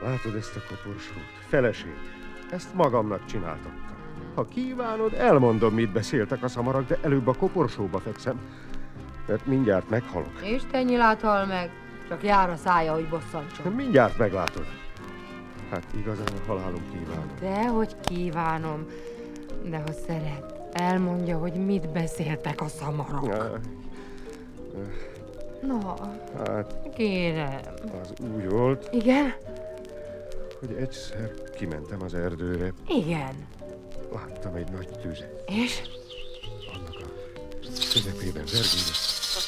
Látod ezt a koporsót? Feleség. Ezt magamnak csináltattam. Ha kívánod, elmondom, mit beszéltek a szamarak, de előbb a koporsóba fekszem, mert mindjárt meghalok. Isten nyilát hal meg, csak jár a szája, hogy bosszantson. Mindjárt meglátod. Hát igazán a halálom kívánom. Dehogy kívánom, de ha szeret, elmondja, hogy mit beszéltek a szamarak. Na, Hát, kérem. az úgy volt, Igen? hogy egyszer kimentem az erdőre. Igen. Láttam egy nagy tüzet. És? Annak a közepében vergődött.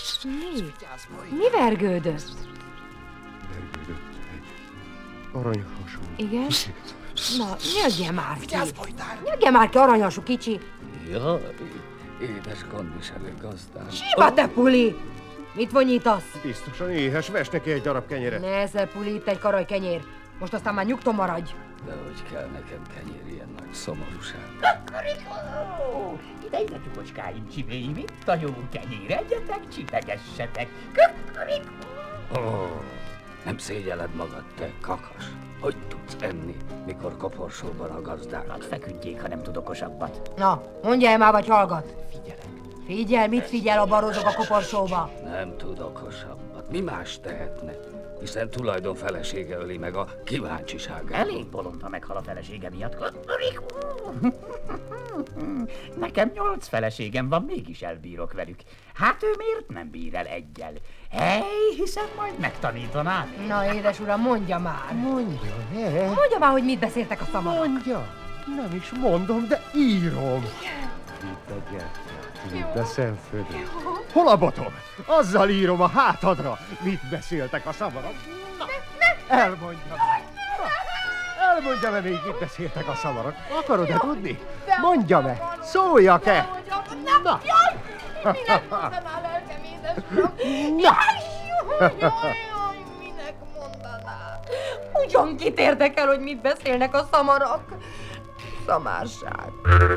Mi vergődött? Vergődött egy aranyhasú. Igen? Na, nyögje már ki! Nyögje már ki, aranyhasú kicsi! Ja, édes gondviselő gazdám. Síba, te puli! Mit vonyítasz? Biztosan éhes, vess neki egy darab kenyeret. Nesze, puli, itt egy karaj kenyér. Most aztán már nyugton maradj. De hogy kell nekem kenyér ilyen nagy szomorúság? Kukurikó! Ide, ide, tyúkocskáim, csibéim, itt a jó kenyér, egyetek, csipegessetek. Kukurikó! Nem szégyeled magad, te kakas. Hogy tudsz enni, mikor koporsóban a gazdák? Hát feküdjék, ha nem tud okosabbat. Na, mondja el már, vagy hallgat. Figyelek. Figyel, mit figyel a barozok a koporsóba? Nem tud okosabbat. Mi más tehetne? Hiszen tulajdon felesége öli meg a kíváncsiságát. Elég bolond, ha meghal a felesége miatt. Kukurikó! Nekem 8 feleségem van, mégis elbírok velük. Hát ő miért nem bír el egyel? Hiszen majd megtanítanám. Na, édes uram, mondja már. Mondja, ne? Mondja már, hogy mit beszéltek a szamarak. Mondja. Nem is mondom, de írom. Itt a gyertyát, itt a szemföldön. Hol a botom? Azzal írom a hátadra. Mit beszéltek a szamarak? Na, elmondjam. Elmondjam-e még, mit beszéltek a szamarak? Akarod-e tudni? Mondjam-e? Szóljak-e? Na. Minek mondaná lelkem, édes uram? Na. Jaj, minek mondaná? Ugyan kit érdekel, hogy mit beszélnek a szamarak? Szamárság.